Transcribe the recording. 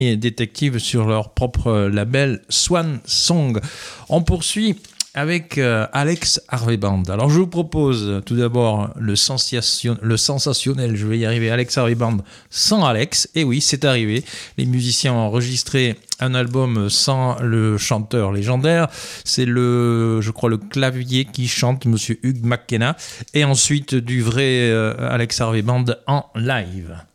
et détectives sur leur propre label Swan Song. On poursuit avec Alex Harvey Band. Alors je vous propose tout d'abord le sensationnel, je vais y arriver, Alex Harvey Band sans Alex. Et oui, c'est arrivé. Les musiciens ont enregistré un album sans le chanteur légendaire. C'est je crois, le clavier qui chante, Monsieur Hugh McKenna. Et ensuite du vrai Alex Harvey Band en live.